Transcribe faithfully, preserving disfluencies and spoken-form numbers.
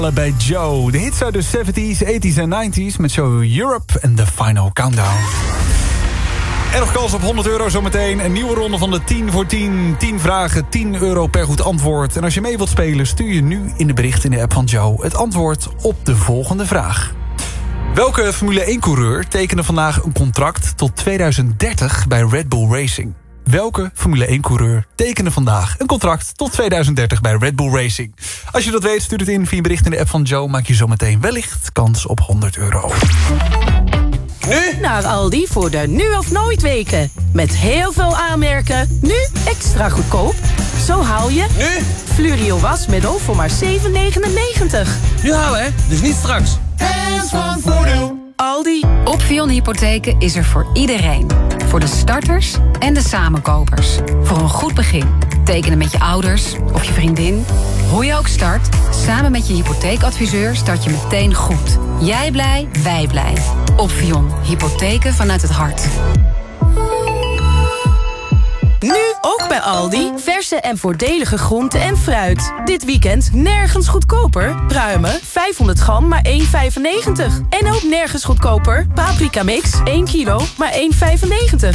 Bij Joe. De hits uit de zeventies, tachtiger en negentiger met Show Europe en The Final Countdown. En nog kans op honderd euro zometeen. Een nieuwe ronde van de tien voor tien. tien vragen, tien euro per goed antwoord. En als je mee wilt spelen, stuur je nu in de bericht in de app van Joe het antwoord op de volgende vraag. Welke Formule één-coureur tekende vandaag een contract tot tweeduizend dertig bij Red Bull Racing? Welke Formule één-coureur tekende vandaag een contract tot tweeduizend dertig bij Red Bull Racing? Als je dat weet, stuur het in via een bericht in de app van Joe. Maak je zometeen wellicht kans op honderd euro. Nu? Naar Aldi voor de nu of nooit weken. Met heel veel aanmerken. Nu extra goedkoop. Zo haal je... Nu? Fluorio wasmiddel voor maar zeven negenennegentig. Nu halen, hè? Dus niet straks. Hands van Voordeel. Aldi. Opvion Hypotheken is er voor iedereen. Voor de starters en de samenkopers. Voor een goed begin. Tekenen met je ouders of je vriendin. Hoe je ook start, samen met je hypotheekadviseur start je meteen goed. Jij blij, wij blij. Opvion. Hypotheken vanuit het hart. Nu ook bij Aldi. Verse en voordelige groenten en fruit. Dit weekend nergens goedkoper. Pruimen vijfhonderd gram maar één vijfennegentig. En ook nergens goedkoper. Paprika mix één kilo maar één vijfennegentig.